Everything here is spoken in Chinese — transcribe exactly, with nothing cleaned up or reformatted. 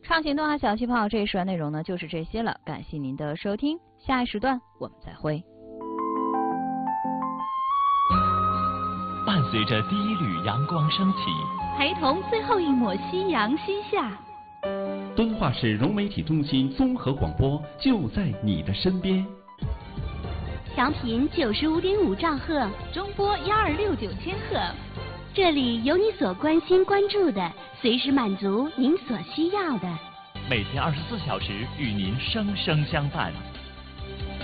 畅行动画小气泡这一时段内容呢就是这些了，感谢您的收听，下一时段我们再会。 伴随着第一缕阳光升起， 陪同最后一抹夕阳西下。 敦化市融媒体中心综合广播就在你的身边。 调频九十五点五兆赫， 中波幺二六九千赫。 这里有你所关心关注的，随时满足您所需要的。 每天二十四小时与您生生相伴。